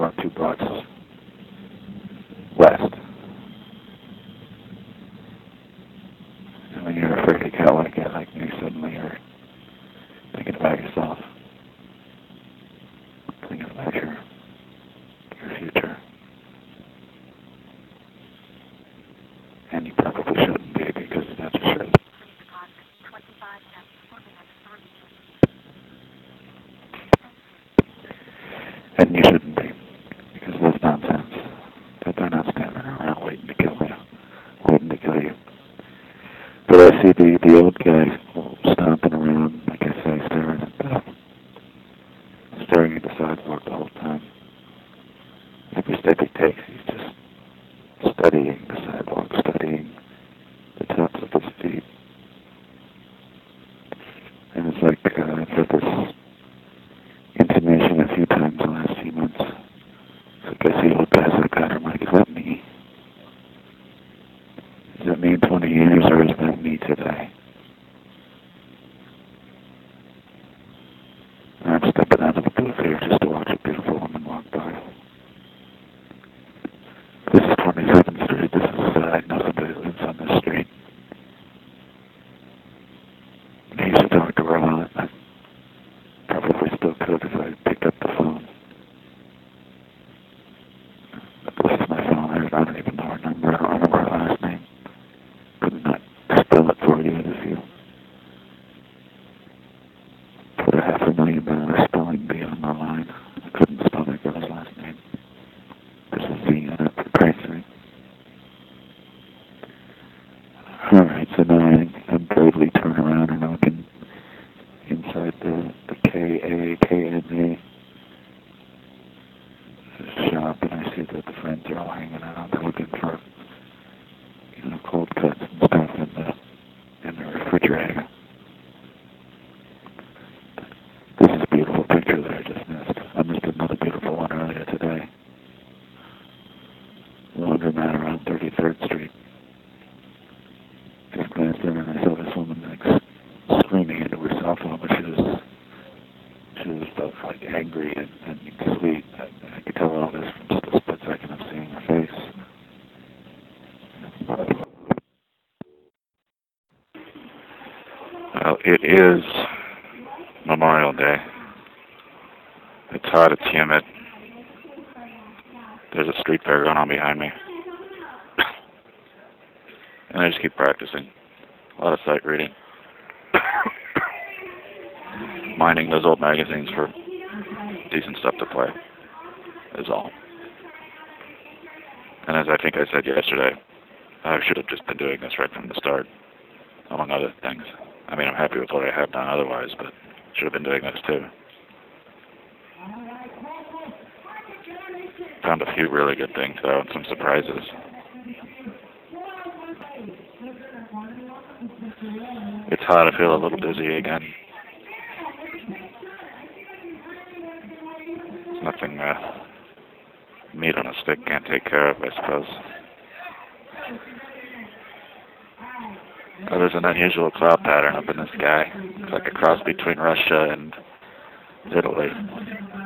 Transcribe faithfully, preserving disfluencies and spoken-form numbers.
about two blocks west. And when you're afraid to go like it, like me, suddenly you're thinking about yourself, thinking about your your future. And you probably shouldn't be, because that's a shit. And you shouldn't be, because that's nonsense. That they're not standing around waiting to kill you, waiting to kill you. But I see the, the old guy stomping around, like I say, staring at the, staring at the sidewalk the whole time. Every step he takes, he's just studying the sidewalk, studying the tops of his feet. And it's like, uh, I've heard this intonation a few times in the last few months. It's like I see old guys like that, I'm like, is that me? Is that me in twenty years, or is that me today? And I'm stepping out of the booth here just to watch a beautiful woman walk by. This is twenty-seventh Street. This is, uh, I know somebody who lives on this street. I used to talk to her a lot. I probably still could if I picked up the phone. But this is my phone. I don't even know her number. I don't remember her last name. Could not spell it for you if you put a half a million dollar spelling bee on my line. I couldn't spell that girl's last name. There's a Z on it, for Christ's sake. Alright, so now I, I bravely turn around and I look in, inside the, the K A K N A shop, and I see that the friends are all hanging out. They're looking for, you know, cold cuts and stuff in the, in the refrigerator. This is a beautiful picture that I just missed. I missed another beautiful one earlier today. Laundromat around thirty-third Street. Just glanced in and I saw this woman like screaming into her cell phone, but she was she was both like angry and, and sweet. I, I could tell all this from just a split second of seeing her face. Well, it is Memorial Day. It's hot, it's humid. There's a street fair going on behind me. And I just keep practicing. A lot of sight reading. Mining those old magazines for decent stuff to play is all. And as I think I said yesterday, I should have just been doing this right from the start, among other things. I mean, I'm happy with what I have done otherwise, but should have been doing this too. Found a few really good things, though, and some surprises. It's hot. I feel a little dizzy again. It's nothing uh, meat on a stick can't take care of, I suppose. Oh, there's an unusual cloud pattern up in the sky. It's like a cross between Russia and Italy.